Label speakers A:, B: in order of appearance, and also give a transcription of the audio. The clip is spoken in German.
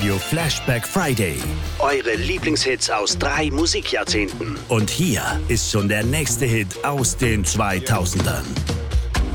A: Radio Flashback Friday.
B: Eure Lieblingshits aus 3 Musikjahrzehnten.
A: Und hier ist schon der nächste Hit aus den 2000ern.